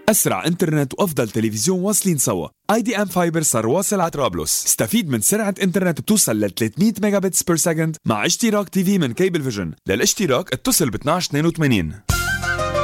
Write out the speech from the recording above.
أسرع إنترنت وأفضل تلفزيون واصلين سوا. اي دي ام فايبر صار واصل على طرابلس. استفيد من سرعة إنترنت بتوصل ل 300 ميجا بتس بير سكند مع اشتراك تي في من كيبل فيجن. للاشتراك اتصل ب 1282.